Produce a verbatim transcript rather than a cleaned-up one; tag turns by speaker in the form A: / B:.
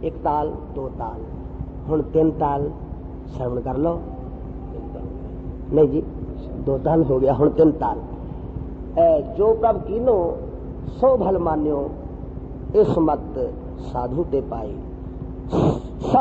A: एक ताल दो ताल, हुण तीन ताल श्रवण कर लो। नहीं जी, दो ताल हो गया, हुण तीन ताल। जो प्रभ कीनो सो भल मान्यो, इस मत साधु ते पाई।